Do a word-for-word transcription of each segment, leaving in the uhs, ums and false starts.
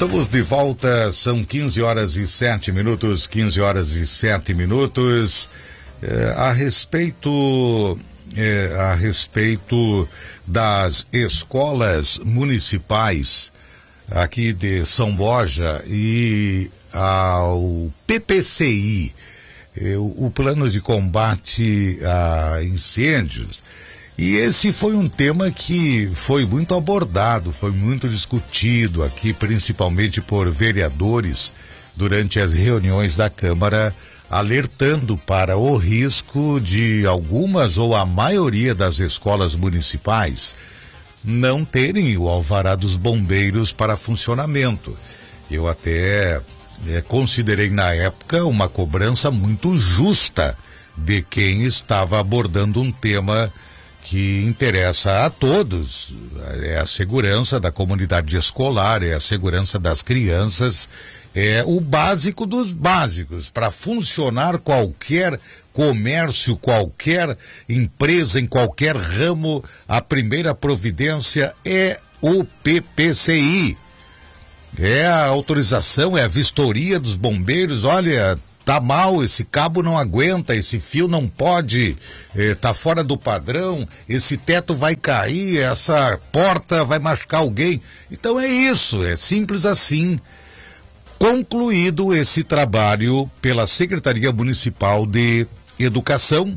Estamos de volta, são quinze horas e sete minutos, quinze horas e sete minutos. É, a respeito, é, a respeito das escolas municipais aqui de São Borja e ao P P C I, é, o, o Plano de Combate a Incêndios. E esse foi um tema que foi muito abordado, foi muito discutido aqui, principalmente por vereadores, durante as reuniões da Câmara, alertando para o risco de algumas ou a maioria das escolas municipais não terem o alvará dos bombeiros para funcionamento. Eu até é, considerei na época uma cobrança muito justa de quem estava abordando um tema que interessa a todos. É a segurança da comunidade escolar, é a segurança das crianças, é o básico dos básicos. Para funcionar qualquer comércio, qualquer empresa, em qualquer ramo, a primeira providência é o P P C I. É a autorização, é a vistoria dos bombeiros. Olha, tá mal, esse cabo não aguenta, esse fio não pode, eh, tá fora do padrão, esse teto vai cair, essa porta vai machucar alguém. Então é isso, é simples assim. Concluído esse trabalho pela Secretaria Municipal de Educação,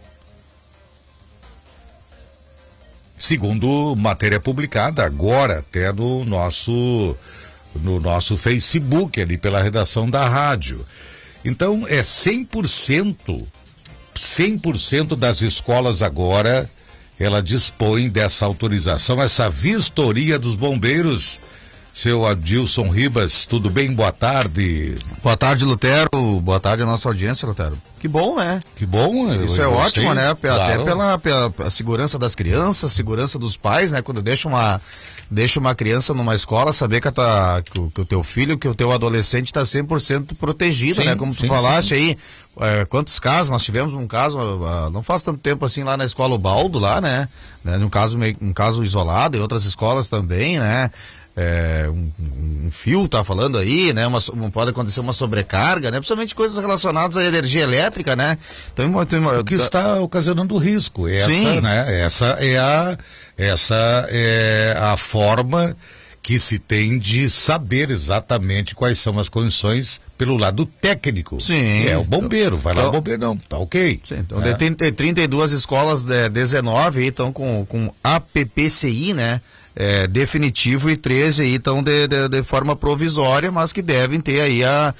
segundo matéria publicada agora até no nosso, no nosso Facebook, ali pela redação da rádio. Então, é cem por cento, cem por cento das escolas agora, ela dispõe dessa autorização, essa vistoria dos bombeiros. Seu Adilson Ribas, tudo bem? Boa tarde. Boa tarde, Lutero. Boa tarde à nossa audiência, Lutero. Que bom, né? Que bom. Isso eu, é eu ótimo, sei, né? claro. Até pela, pela, pela segurança das crianças, segurança dos pais, né? Quando deixa uma, deixa uma criança numa escola, saber que, a tua, que, o, que o teu filho, que o teu adolescente está cem por cento protegido, sim, né? Como tu sim, falaste sim. aí, é, quantos casos, nós tivemos um caso, uh, não faz tanto tempo assim, lá na escola Ubaldo, lá, né? né? Um, caso, um caso isolado, e outras escolas também, né? É, um, um fio tá falando aí, né? Uma, pode acontecer uma sobrecarga, né? Principalmente coisas relacionadas à energia elétrica, né? Então, o que está ocasionando risco. Essa, sim. né? Essa é a, essa é a forma que se tem de saber exatamente quais são as condições pelo lado técnico. Sim. Que é o bombeiro. Vai então, lá o bombeiro, não. Tá ok. Sim, então é. tem trinta e duas escolas, é, dezenove estão com, com A P P C I, né? É, definitivo, e treze aí estão de, de, de forma provisória, mas que devem ter aí a,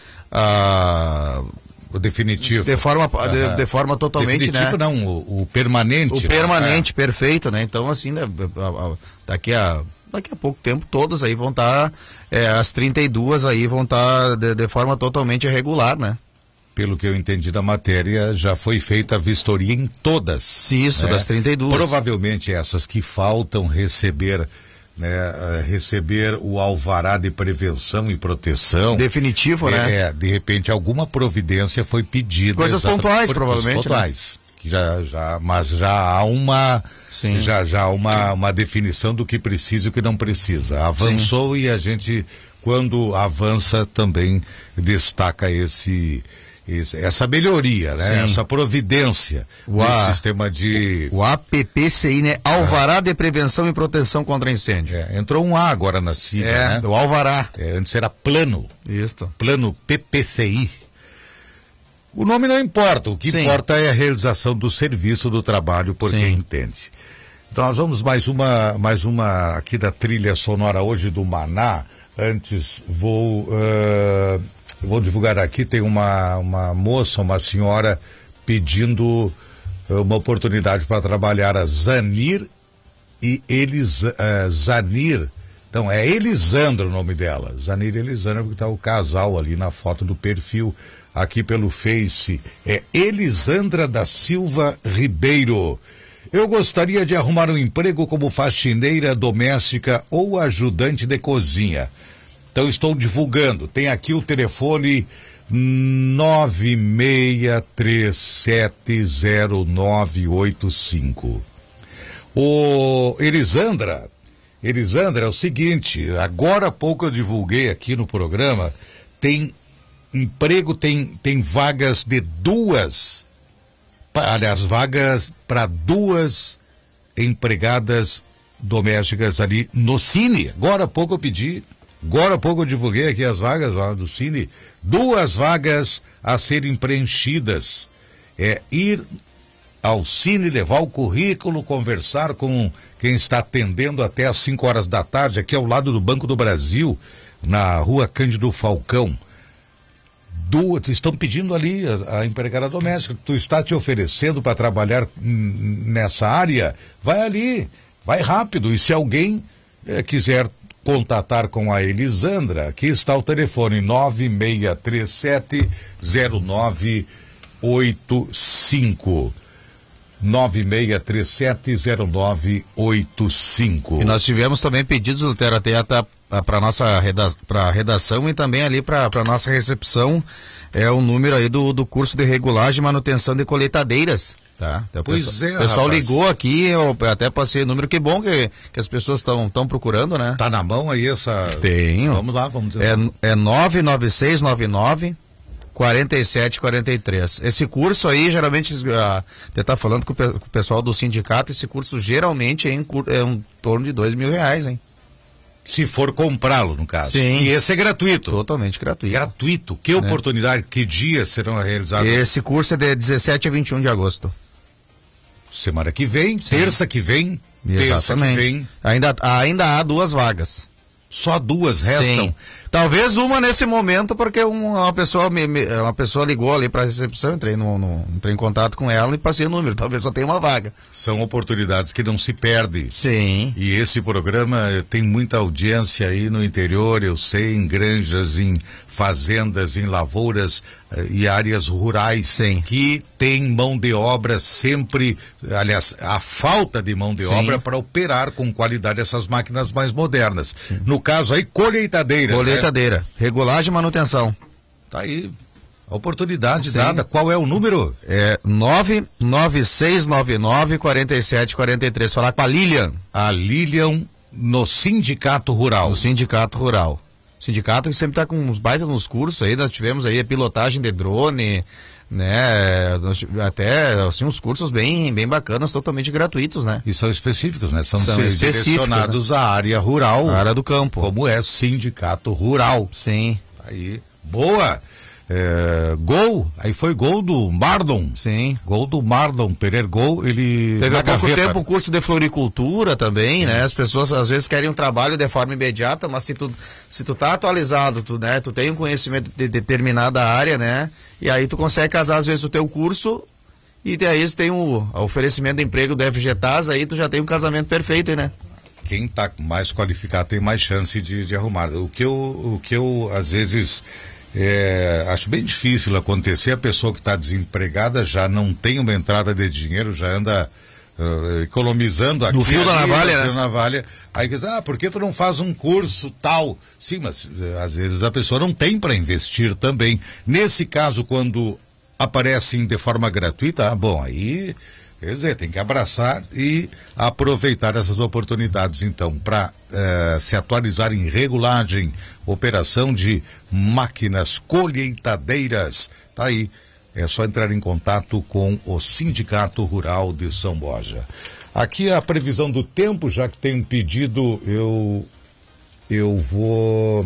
a o definitivo de forma, uhum. de, de forma totalmente, definitivo, né? não, o, o permanente. O né? permanente, é. Perfeito, né? Então assim, né, daqui a daqui a pouco tempo todas aí vão estar, tá, é, as trinta e duas aí vão estar tá de, de forma totalmente regular, né? Pelo que eu entendi da matéria, já foi feita a vistoria em todas. Isso, né? Das trinta e duas. Provavelmente essas que faltam receber, né, receber o alvará de prevenção e proteção. Definitivo, é, né? É, de repente alguma providência foi pedida. Coisas pontuais, provavelmente. Coisas pontuais. Né? Que já, já, mas já há uma, Sim. já, já há uma, uma definição do que precisa e o que não precisa. Avançou. Sim. E a gente, quando avança, também destaca esse... Isso, essa melhoria, né? Sim. Essa providência do sistema de... O A P P C I, né? Alvará é. de Prevenção e Proteção contra Incêndio. É, entrou um A agora na sigla, é, né? O Alvará. É, antes era Plano. Isso. Plano P P C I. O nome não importa, o que Sim. importa é a realização do serviço, do trabalho, por Sim. quem entende. Então nós vamos mais uma, mais uma aqui da trilha sonora hoje do Maná. Antes vou... Uh... Vou divulgar aqui, tem uma, uma moça, uma senhora pedindo uma oportunidade para trabalhar, a Zanir e Elis, uh, Zanir, então é Elisandra o nome dela, Zanir e Elisandra, porque está o casal ali na foto do perfil, aqui pelo Face, é Elisandra da Silva Ribeiro. Eu gostaria de arrumar um emprego como faxineira doméstica ou ajudante de cozinha. Então estou divulgando, tem aqui o telefone nove seis três sete zero nove oito cinco. Ô Elisandra, Elisandra, é o seguinte, agora há pouco eu divulguei aqui no programa, tem emprego, tem, tem vagas de duas, aliás, vagas para duas empregadas domésticas ali no Cine. Agora há pouco eu pedi, agora há pouco eu divulguei aqui as vagas lá do Cine, duas vagas a serem preenchidas. É ir ao Cine, levar o currículo, conversar com quem está atendendo até às cinco horas da tarde, aqui ao lado do Banco do Brasil, na rua Cândido Falcão. Duas, estão pedindo ali a, a empregada doméstica, tu está te oferecendo para trabalhar hum, nessa área, vai ali, vai rápido, e se alguém eh, quiser contatar com a Elisandra, aqui está o telefone nove seis três sete zero nove oito cinco. nove seis três sete zero nove oito cinco. E nós tivemos também pedidos, Lutero, até para nossa reda, pra redação e também ali para a nossa recepção, é o número aí do, do curso de regulagem e manutenção de colheitadeiras. Tá? Então, pois pessoal, é, o pessoal rapaz. ligou aqui, eu até passei o número, que bom que, que as pessoas estão procurando, né? Tá na mão aí essa... Tenho. Vamos lá, vamos dizer. É, é nove nove seis nove nove quarenta e sete quarenta e três. Esse curso aí, geralmente, uh, você está falando com o, pe- com o pessoal do sindicato, esse curso geralmente é em, cur- é em torno de dois mil reais, hein? Se for comprá-lo, no caso. Sim. E esse é gratuito. Totalmente gratuito. Gratuito. Que oportunidade, que dias serão realizados? Esse curso é de dezessete a vinte e um de agosto. Semana que vem, terça que vem, terça Exatamente. que vem. Ainda, ainda há duas vagas. Só duas restam. Sim. Talvez uma nesse momento, porque um- uma pessoa me, me- uma pessoa ligou ali para a recepção, entrei, no, no- entrei em contato com ela e passei o número. Talvez só tenha uma vaga. São oportunidades que não se perdem. Sim. E esse programa eh, tem muita audiência aí no interior, eu sei, em granjas, em fazendas, em lavouras eh, e áreas rurais. Sim. Que tem mão de obra sempre, aliás, a falta de mão de Sim. obra para operar com qualidade essas máquinas mais modernas. No caso aí, colheitadeiras. né? Colheitadeira. Regulagem e manutenção. Tá aí. A oportunidade Sim. dada. Qual é o número? É nove nove seis nove nove quarenta e sete quarenta e três. Falar com a Lilian. A Lilian no Sindicato Rural. No Sindicato Rural. Sindicato que sempre está com uns baitas nos cursos aí, nós tivemos aí a pilotagem de drone, né, nós tive- até, assim, uns cursos bem, bem bacanas, totalmente gratuitos, né? E são específicos, né? São, São se- específicos, direcionados à área rural. Na área do campo. Como é Sindicato Rural. Sim, Aí, boa. É, gol, aí foi gol do Mardon. sim. Gol do Mardon, Pereira Gol, ele... Teve na há pouco gaveta. tempo um curso de floricultura também, né? As pessoas às vezes querem um trabalho de forma imediata, mas se tu, se tu tá atualizado, tu, né? Tu tem um conhecimento de determinada área, né? E aí tu consegue casar às vezes o teu curso e daí você tem o, o oferecimento de emprego do F G T A S, aí tu já tem um casamento perfeito, né? Quem está mais qualificado tem mais chance de, de arrumar. O que eu, o que eu às vezes... É, acho bem difícil acontecer, a pessoa que está desempregada já não tem uma entrada de dinheiro, já anda uh, economizando aqui. No fio da ali, navalha, no né? fio da navalha. Aí diz, ah, por que tu não faz um curso tal? Sim, mas uh, às vezes a pessoa não tem para investir também. Nesse caso, quando aparecem de forma gratuita, ah, bom, aí... Quer dizer, tem que abraçar e aproveitar essas oportunidades, então, para eh, se atualizar em regulagem, operação de máquinas colheitadeiras. Tá aí. É só entrar em contato com o Sindicato Rural de São Borja. Aqui a previsão do tempo, já que tem um pedido, eu, eu vou...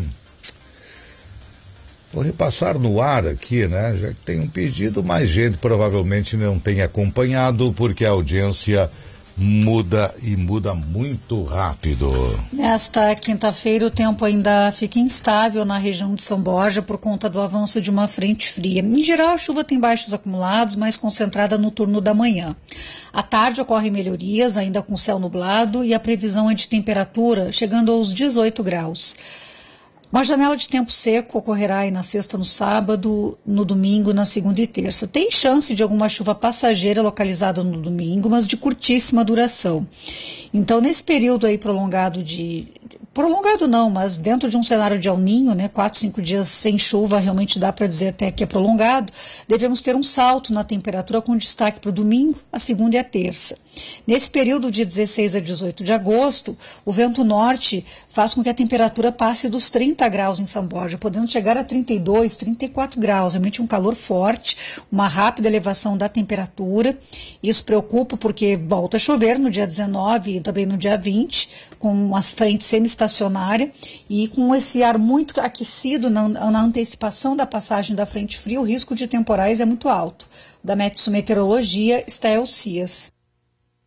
Vou repassar no ar aqui, né? Já que tem um pedido, mais gente provavelmente não tem acompanhado, porque a audiência muda e muda muito rápido. Nesta quinta-feira o tempo ainda fica instável na região de São Borja por conta do avanço de uma frente fria. Em geral, a chuva tem baixos acumulados, mais concentrada no turno da manhã. À tarde ocorrem melhorias, ainda com céu nublado, e a previsão é de temperatura chegando aos dezoito graus. Uma janela de tempo seco ocorrerá aí na sexta, no sábado, no domingo, na segunda e terça. Tem chance de alguma chuva passageira localizada no domingo, mas de curtíssima duração. Então, nesse período aí prolongado de Prolongado não, mas dentro de um cenário de El Niño, né, quatro, cinco dias sem chuva, realmente dá para dizer até que é prolongado, devemos ter um salto na temperatura com destaque para o domingo, a segunda e a terça. Nesse período de dezesseis a dezoito de agosto, o vento norte faz com que a temperatura passe dos trinta graus em São Borja, podendo chegar a trinta e dois, trinta e quatro graus, realmente um calor forte, uma rápida elevação da temperatura. Isso preocupa porque volta a chover no dia dezenove e também no dia vinte, com uma frente semi-estacionária e com esse ar muito aquecido na, na antecipação da passagem da frente fria, o risco de temporais é muito alto. Da Metsu Meteorologia, Stael Cias.